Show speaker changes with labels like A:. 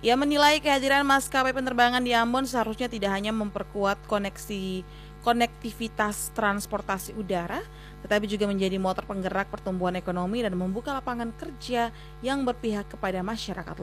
A: Ia menilai kehadiran maskapai penerbangan di Ambon seharusnya tidak hanya memperkuat konektivitas transportasi udara, tetapi juga menjadi motor penggerak pertumbuhan ekonomi dan membuka lapangan kerja yang berpihak kepada masyarakat